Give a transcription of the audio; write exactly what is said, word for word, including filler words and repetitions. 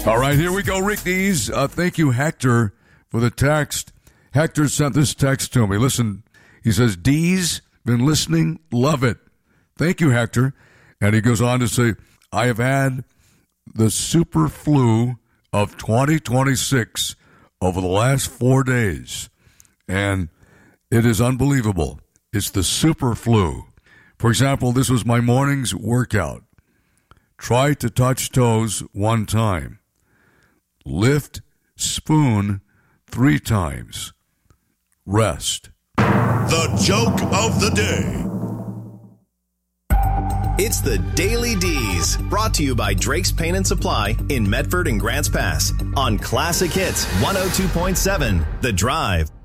All right, here we go, Rick Dees. Uh, thank you, Hector, for the text. Hector sent this text to me. Listen, he says, Dees, been listening, love it. Thank you, Hector. And he goes on to say, I have had the super flu of twenty twenty-six over the last four days, and it is unbelievable. It's the super flu. For example, this was my morning's workout. Try to touch toes one time. Lift spoon three times. Rest. The joke of the day. It's the Daily D's, brought to you by Drake's Paint and Supply in Medford and Grants Pass on Classic Hits one oh two point seven, The Drive.